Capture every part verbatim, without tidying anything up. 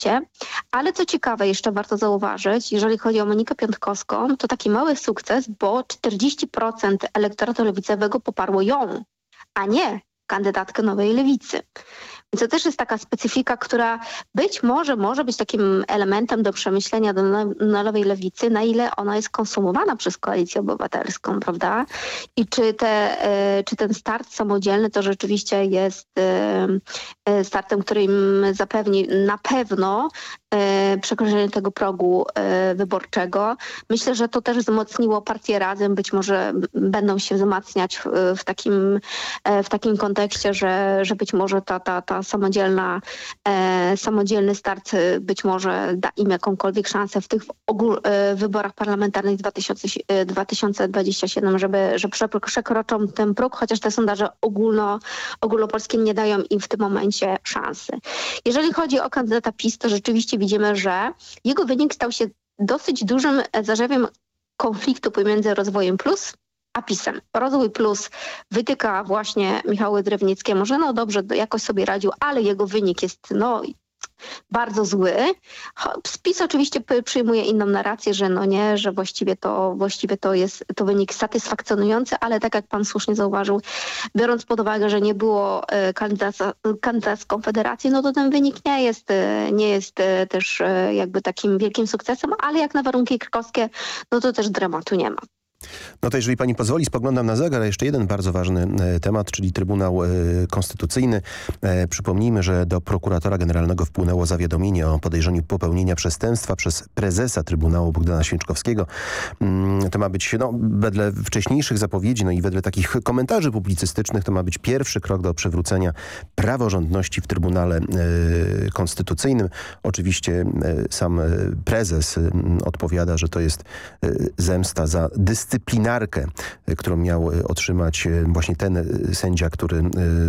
raporcie. Ale co ciekawe, jeszcze warto zauważyć, jeżeli chodzi o Monikę Piontkowską, to taki mały sukces, bo czterdzieści procent elektoratu lewicowego poparło ją, a nie kandydatkę Nowej Lewicy. Więc to też jest taka specyfika, która być może może być takim elementem do przemyślenia do Nowej Lewicy, na ile ona jest konsumowana przez Koalicję Obywatelską, prawda? I czy, te, czy ten start samodzielny to rzeczywiście jest startem, który im zapewni na pewno przekroczenie tego progu wyborczego. Myślę, że to też wzmocniło partię Razem. Być może będą się wzmacniać w, w, takim, w takim kontekście, że, że być może ta, ta, ta samodzielna, e, samodzielny start być może da im jakąkolwiek szansę w tych ogól, e, wyborach parlamentarnych dwa tysiące dwudziestym siódmym, żeby, że przekroczą ten próg, chociaż te sondaże ogólno, ogólnopolskie nie dają im w tym momencie szansy. Jeżeli chodzi o kandydata PiS, to rzeczywiście widzimy, że jego wynik stał się dosyć dużym zarzewiem konfliktu pomiędzy Rozwojem Plus a PiS-em. Rozwój Plus wytyka właśnie Michałowi Drewnickiemu, że no dobrze, jakoś sobie radził, ale jego wynik jest no bardzo zły. PiS oczywiście przyjmuje inną narrację, że no nie, że właściwie to, właściwie to jest to wynik satysfakcjonujący, ale tak jak pan słusznie zauważył, biorąc pod uwagę, że nie było kandydata, kandydata z Konfederacji, no to ten wynik nie jest, nie jest też jakby takim wielkim sukcesem, ale jak na warunki krakowskie, no to też dramatu nie ma. No to jeżeli pani pozwoli, spoglądam na zegar, a jeszcze jeden bardzo ważny e, temat, czyli Trybunał e, Konstytucyjny. E, przypomnijmy, że do prokuratora generalnego wpłynęło zawiadomienie o podejrzeniu popełnienia przestępstwa przez prezesa Trybunału Bogdana Święczkowskiego. Mm, to ma być, no, wedle wcześniejszych zapowiedzi, no i wedle takich komentarzy publicystycznych, to ma być pierwszy krok do przywrócenia praworządności w Trybunale e, Konstytucyjnym. Oczywiście e, sam prezes e, odpowiada, że to jest e, zemsta za dyscyplinę. dyscyplinarkę, którą miał otrzymać właśnie ten sędzia, który,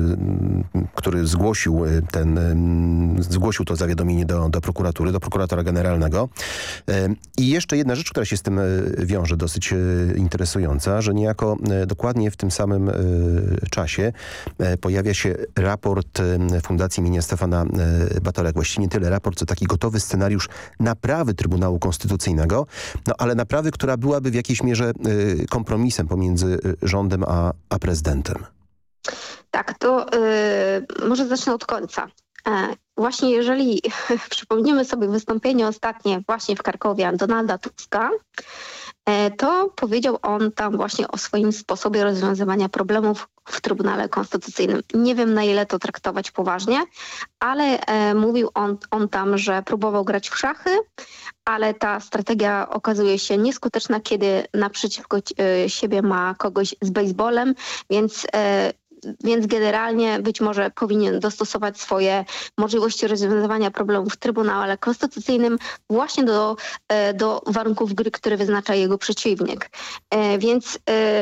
który zgłosił, ten, zgłosił to zawiadomienie do, do prokuratury, do prokuratora generalnego. I jeszcze jedna rzecz, która się z tym wiąże, dosyć interesująca, że niejako dokładnie w tym samym czasie pojawia się raport Fundacji imienia Stefana Batorego. Właściwie nie tyle raport, co taki gotowy scenariusz naprawy Trybunału Konstytucyjnego, no ale naprawy, która byłaby w jakiejś mierze kompromisem pomiędzy rządem a, a prezydentem. Tak, to yy, może zacznę od końca. E, właśnie jeżeli przypomnimy sobie wystąpienie ostatnie właśnie w Krakowie Donalda Tuska, e, to powiedział on tam właśnie o swoim sposobie rozwiązywania problemów w Trybunale Konstytucyjnym. Nie wiem, na ile to traktować poważnie, ale e, mówił on, on tam, że próbował grać w szachy, ale ta strategia okazuje się nieskuteczna, kiedy naprzeciwko e, siebie ma kogoś z baseballem, więc e, Więc generalnie być może powinien dostosować swoje możliwości rozwiązywania problemów w Trybunale Konstytucyjnym właśnie do, do warunków gry, które wyznacza jego przeciwnik. Więc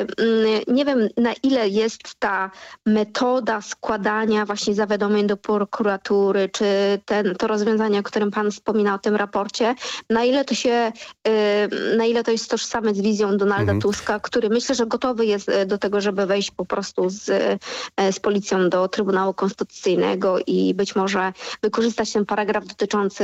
nie wiem, na ile jest ta metoda składania właśnie zawiadomień do prokuratury, czy ten, to rozwiązanie, o którym pan wspominał w tym raporcie, na ile to się, na ile to jest tożsame z wizją Donalda mhm. Tuska, który myślę, że gotowy jest do tego, żeby wejść po prostu z z policją do Trybunału Konstytucyjnego i być może wykorzystać ten paragraf dotyczący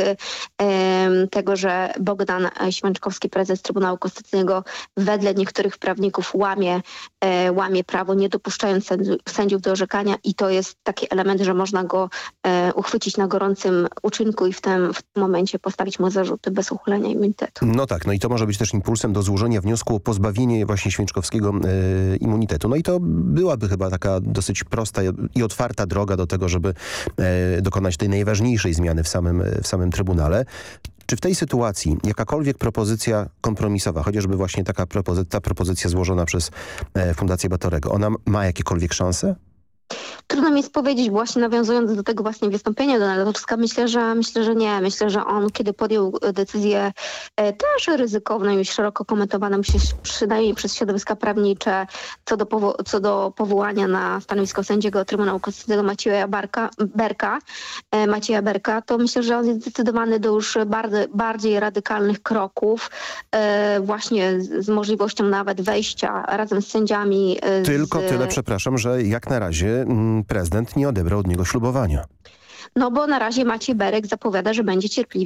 um, tego, że Bogdan Święczkowski, prezes Trybunału Konstytucyjnego, wedle niektórych prawników łamie, e, łamie prawo, nie dopuszczając sędziów do orzekania i to jest taki element, że można go e, uchwycić na gorącym uczynku i w tym, w tym momencie postawić mu zarzuty bez uchylenia immunitetu. No tak, no i to może być też impulsem do złożenia wniosku o pozbawienie właśnie Święczkowskiego e, immunitetu. No i to byłaby chyba taka dosyć prosta i otwarta droga do tego, żeby e, dokonać tej najważniejszej zmiany w samym, w samym Trybunale. Czy w tej sytuacji jakakolwiek propozycja kompromisowa, chociażby właśnie taka propozy ta propozycja złożona przez e, Fundację Batorego, ona ma jakiekolwiek szanse? Trudno mi jest powiedzieć, właśnie nawiązując do tego właśnie wystąpienia Donalda Tuska, myślę, że myślę, że nie. Myślę, że on, kiedy podjął decyzję e, też ryzykowną i szeroko komentowaną przynajmniej przez środowiska prawnicze co do, powo co do powołania na stanowisko sędziego Trybunału Konstytucyjnego Macieja Barka, Berka, e, Macieja Berka, to myślę, że on jest zdecydowany do już bardzo, bardziej radykalnych kroków, e, właśnie z, z możliwością nawet wejścia razem z sędziami. E, Tylko z... tyle, przepraszam, że jak na razie prezydent nie odebrał od niego ślubowania. no bo na razie Maciej Berek zapowiada, że będzie cierpliwie